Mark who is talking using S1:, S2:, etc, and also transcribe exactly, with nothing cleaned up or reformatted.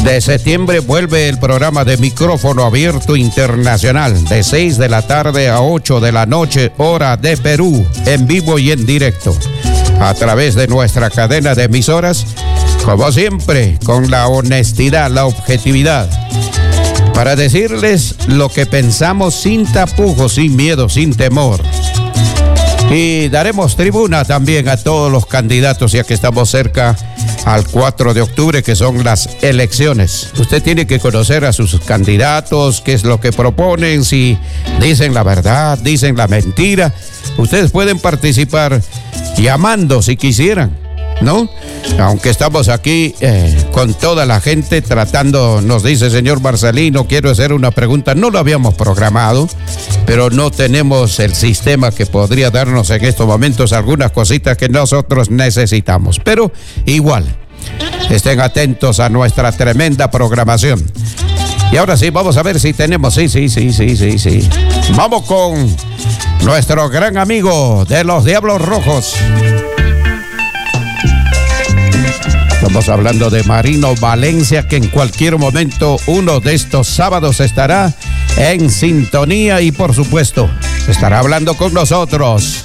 S1: de septiembre vuelve el programa de Micrófono Abierto Internacional de seis de la tarde a ocho de la noche, hora de Perú, en vivo y en directo, a través de nuestra cadena de emisoras, como siempre, con la honestidad, la objetividad, para decirles lo que pensamos sin tapujos, sin miedo, sin temor. Y daremos tribuna también a todos los candidatos, ya que estamos cerca al cuatro de octubre, que son las elecciones. Usted tiene que conocer a sus candidatos, qué es lo que proponen, si dicen la verdad, dicen la mentira. Ustedes pueden participar llamando si quisieran, ¿no? Aunque estamos aquí eh, con toda la gente tratando, nos dice señor Marcelino, quiero hacer una pregunta, no lo habíamos programado, pero no tenemos el sistema que podría darnos en estos momentos algunas cositas que nosotros necesitamos, pero igual, estén atentos a nuestra tremenda programación. Y ahora sí, vamos a ver si tenemos, sí, sí, sí, sí, sí, sí. Vamos con nuestro gran amigo de los Diablos Rojos. Estamos hablando de Marino Valencia, que en cualquier momento, uno de estos sábados, estará en sintonía y, por supuesto, estará hablando con nosotros.